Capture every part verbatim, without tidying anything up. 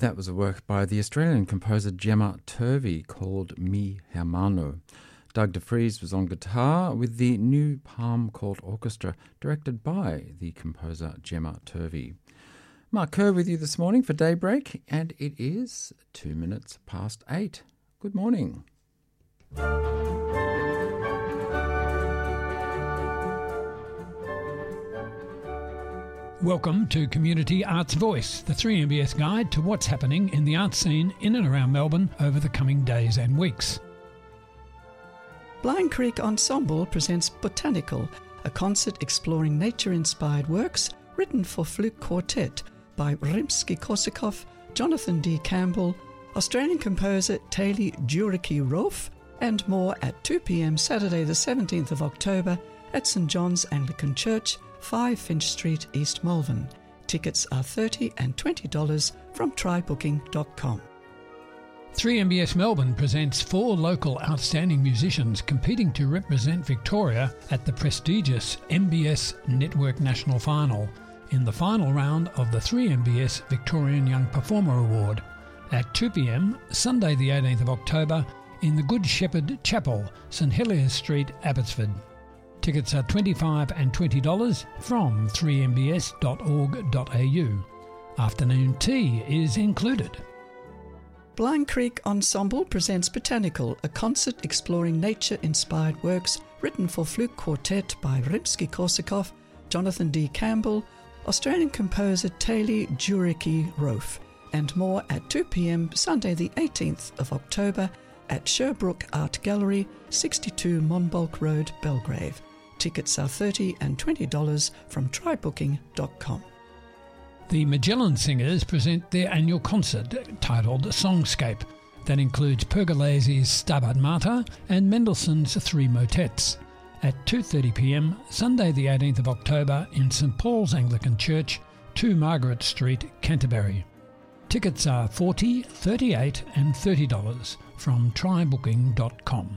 That was a work by the Australian composer Gemma Turvey called Mi Hermano. Doug DeFries was on guitar with the new Palm Court Orchestra, directed by the composer Gemma Turvey. Mark Kerr with you this morning for Daybreak, and it is two minutes past eight. Good morning. Welcome to Community Arts Voice, the three M B S guide to what's happening in the arts scene in and around Melbourne over the coming days and weeks. Blind Creek Ensemble presents Botanical, a concert exploring nature-inspired works written for flute quartet by Rimsky-Korsakov, Jonathan D. Campbell, Australian composer Taylor Juricki-Rolfe, and more at two p.m. Saturday the seventeenth of October at St John's Anglican Church, five Finch Street, East Malvern. Tickets are thirty dollars and twenty dollars from try booking dot com. three M B S Melbourne presents four local outstanding musicians competing to represent Victoria at the prestigious M B S Network National Final in the final round of the three M B S Victorian Young Performer Award at two p.m. Sunday the eighteenth of October in the Good Shepherd Chapel, St Heliers Street, Abbotsford. Tickets are twenty-five dollars and twenty dollars from three m b s dot org dot a u. Afternoon tea is included. Blind Creek Ensemble presents Botanical, a concert exploring nature-inspired works written for flute quartet by Rimsky-Korsakov, Jonathan D. Campbell, Australian composer Taylor Juricki-Rolfe, and more at two p.m. Sunday the eighteenth of October at Sherbrooke Art Gallery, sixty-two Monbulk Road, Belgrave. Tickets are thirty dollars and twenty dollars from try booking dot com. The Magellan Singers present their annual concert titled Songscape that includes Pergolesi's Stabat Mater and Mendelssohn's Three Motets at two thirty p.m. Sunday the eighteenth of October in St Paul's Anglican Church, two Margaret Street, Canterbury. Tickets are forty dollars, thirty-eight dollars and thirty dollars from try booking dot com.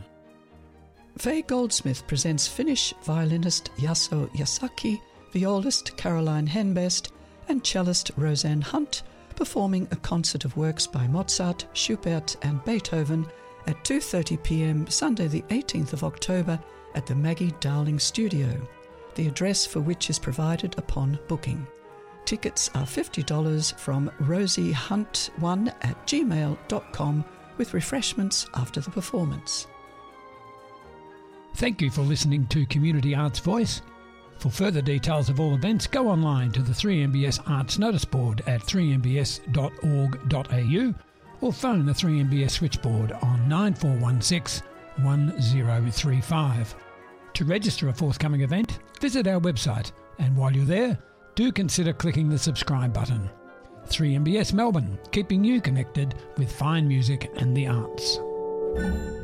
Faye Goldsmith presents Finnish violinist Yaso Yasaki, violist Caroline Henbest, and cellist Roseanne Hunt performing a concert of works by Mozart, Schubert and Beethoven at two thirty p.m. Sunday the eighteenth of October at the Maggie Dowling Studio, the address for which is provided upon booking. Tickets are fifty dollars from rosiehunt one at gmail dot com with refreshments after the performance. Thank you for listening to Community Arts Voice. For further details of all events, go online to the three M B S Arts Notice Board at three m b s dot org dot a u or phone the three M B S switchboard on nine four one six, one zero three five. To register a forthcoming event, visit our website, and while you're there, do consider clicking the subscribe button. three M B S Melbourne, keeping you connected with fine music and the arts.